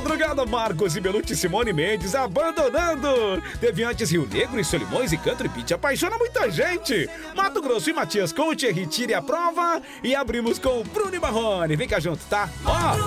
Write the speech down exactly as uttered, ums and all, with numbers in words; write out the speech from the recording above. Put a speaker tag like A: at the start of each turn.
A: madrugada, Marcos e Belucci, Simone Mendes abandonando. Deviantes, Rio Negro e Solimões e Country Beat apaixona muita gente. Mato Grosso e Matias Couto, retire a prova. E abrimos com Bruno e Marrone. Vem cá junto, tá? Ó.